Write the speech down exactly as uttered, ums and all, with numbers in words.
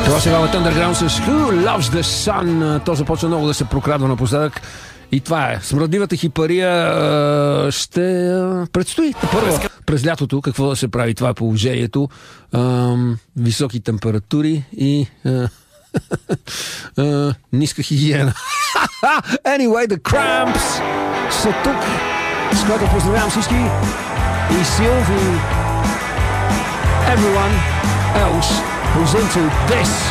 Това сега е Underground с Who Loves the Sun. То започва много да се прокрадва напоследък. И това е. Смръдливата хипария ще предстои. Първо, през лятото, какво да се прави, това е положението. Високи температури и ниска хигиена. Anyway, The Cramps са тук, с което поздравявам всички и Силви, everyone else who's into this.